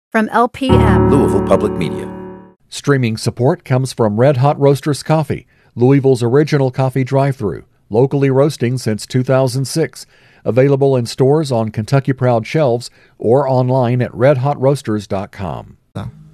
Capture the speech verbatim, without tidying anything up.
From L P M, Louisville Public Media. Streaming support comes from Red Hot Roasters Coffee, Louisville's original coffee drive-thru, locally roasting since two thousand six. Available in stores on Kentucky Proud shelves or online at red hot roasters dot com.